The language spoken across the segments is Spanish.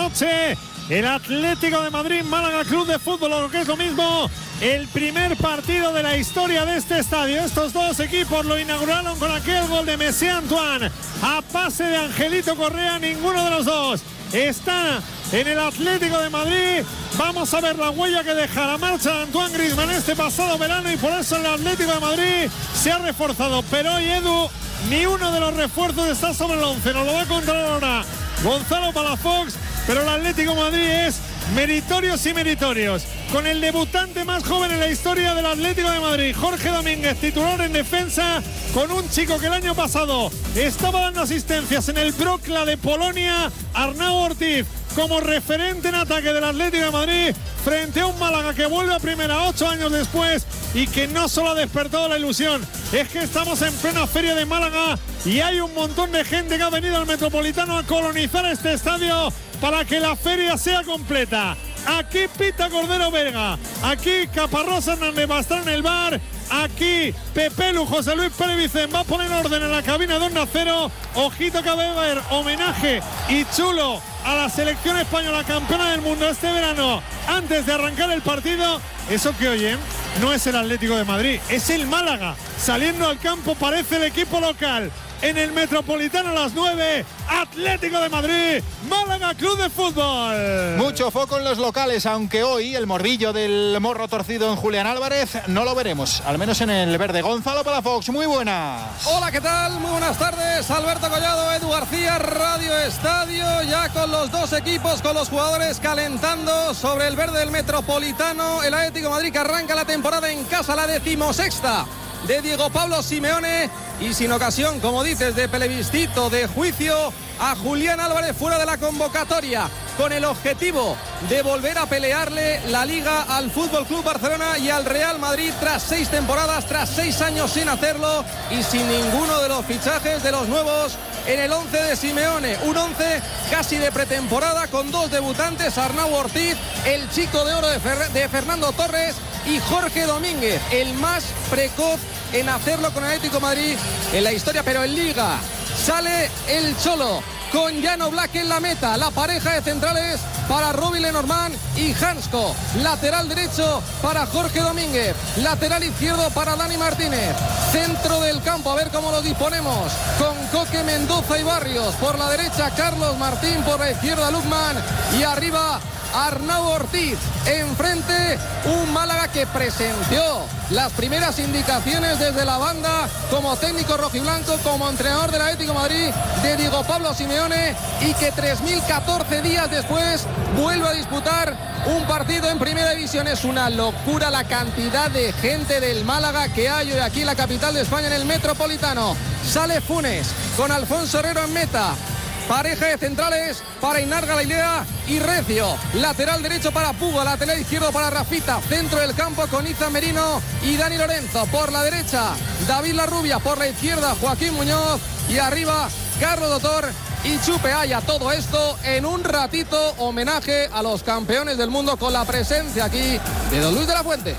noche. El Atlético de Madrid, Málaga Club de Fútbol, o lo que es lo mismo, el primer partido de la historia de este estadio. Estos dos equipos lo inauguraron con aquel gol de Messi Antoine a pase de Angelito Correa. Ninguno de los dos está en el Atlético de Madrid. Vamos a ver la huella que deja la marcha de Antoine Griezmann este pasado verano, y por eso el Atlético de Madrid se ha reforzado. Pero hoy, Edu, ni uno de los refuerzos está sobre el 11. Nos lo va a contar ahora Gonzalo Palafox. Pero el Atlético de Madrid es meritorios y meritorios. Con el debutante más joven en la historia del Atlético de Madrid, Jorge Domínguez, titular en defensa, con un chico que el año pasado estaba dando asistencias en el Wrocław de Polonia, Arnau Ortiz, como referente en ataque del Atlético de Madrid, frente a un Málaga que vuelve a primera 8 años después y que no solo ha despertado la ilusión, es que estamos en plena feria de Málaga y hay un montón de gente que ha venido al Metropolitano a colonizar este estadio para que la feria sea completa. Aquí Pita Cordero Vega, aquí Caparrós Hernández va a estar en el bar, aquí Pepelu, José Luis Pérez Vicente va a poner orden en la cabina de Onda Cero. Ojito que va a haber homenaje y chulo a la selección española campeona del mundo este verano antes de arrancar el partido. Eso que oyen no es el Atlético de Madrid, es el Málaga saliendo al campo, parece el equipo local. En el Metropolitano a las 9, Atlético de Madrid, Málaga Club de Fútbol. Mucho foco en los locales, aunque hoy el morrillo del morro torcido en Julián Álvarez no lo veremos, al menos en el verde. Gonzalo Palafox, muy buenas. Hola, ¿qué tal? Muy buenas tardes. Alberto Collado, Edu García, Radio Estadio, ya con los dos equipos, con los jugadores calentando sobre el verde del Metropolitano. El Atlético de Madrid que arranca la temporada en casa, la 16ª de Diego Pablo Simeone, y sin ocasión, como dices, de plebiscito, de juicio a Julián Álvarez fuera de la convocatoria, con el objetivo de volver a pelearle la Liga al Fútbol Club Barcelona y al Real Madrid tras 6 temporadas, tras 6 años sin hacerlo y sin ninguno de los fichajes de los nuevos en el 11 de Simeone. Un 11 casi de pretemporada con 2 debutantes, Arnau Ortiz, el chico de oro de Fernando Torres, y Jorge Domínguez, el más precoz en hacerlo con el Atlético de Madrid en la historia, pero en Liga. Sale el Cholo con Jan Oblak en la meta, la pareja de centrales para Robin Lenormand y Hansko, lateral derecho para Jorge Domínguez, lateral izquierdo para Dani Martínez, centro del campo, a ver cómo lo disponemos, con Coque, Mendoza y Barrios, por la derecha Carlos Martín, por la izquierda Lukman y arriba Arnau Ortiz. Enfrente un Málaga que presenció las primeras indicaciones desde la banda como técnico rojiblanco, como entrenador del Atlético de Madrid de Diego Pablo Simeone, y que 3014 días después vuelve a disputar un partido en primera división. Es una locura la cantidad de gente del Málaga que hay hoy aquí en la capital de España, en el Metropolitano. Sale Funes con Alfonso Herrero en meta. Pareja de centrales para Inar Galilea y Recio. Lateral derecho para Puga, lateral izquierdo para Rafita. Centro del campo con Iza Merino y Dani Lorenzo. Por la derecha, David Larrubia. Por la izquierda, Joaquín Muñoz. Y arriba, Carlos Dotor y Chupe Haya. Todo esto en un ratito, homenaje a los campeones del mundo con la presencia aquí de Don Luis de la Fuente.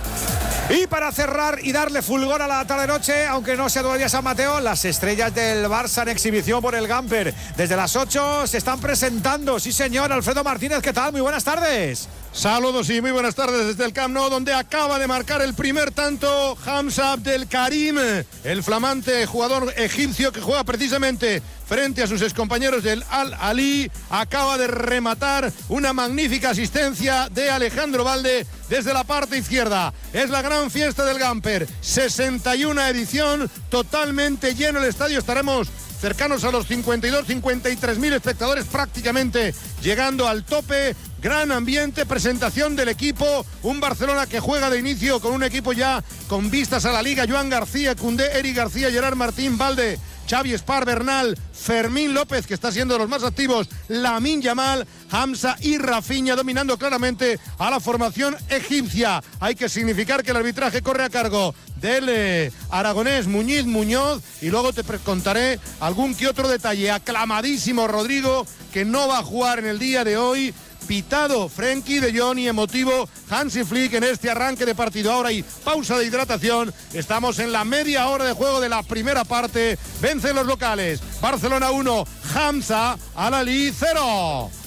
Y para cerrar y darle fulgor a la tarde-noche, aunque no sea todavía San Mateo, las estrellas del Barça en exhibición por el Gamper. Desde las 8 se están presentando. Sí, señor. Alfredo Martínez, ¿qué tal? Muy buenas tardes. Saludos y muy buenas tardes desde el Camp Nou, donde acaba de marcar el primer tanto Hamza Abdelkarim, el flamante jugador egipcio que juega precisamente frente a sus excompañeros del Al-Ahly. Acaba de rematar una magnífica asistencia de Alejandro Balde desde la parte izquierda. Es la gran fiesta del Gamper, 61 edición, totalmente lleno el estadio. Estaremos cercanos a los 53.000 espectadores, prácticamente llegando al tope. Gran ambiente, presentación del equipo, un Barcelona que juega de inicio con un equipo ya con vistas a la Liga. Joan García, Koundé, Eric García, Gerard Martín, Balde, Xavi Espar, Bernal, Fermín López, que está siendo de los más activos, Lamine Yamal, Hamza y Rafinha, dominando claramente a la formación egipcia. Hay que significar que el arbitraje corre a cargo del aragonés Muñoz, y luego te contaré algún que otro detalle. Aclamadísimo Rodrigo, que no va a jugar en el día de hoy. Pitado Frenkie de Jong y emotivo Hansi Flick en este arranque de partido. Ahora hay pausa de hidratación. Estamos en la media hora de juego de la primera parte. Vencen los locales. Barcelona 1, Hamza Al-Ahly 0.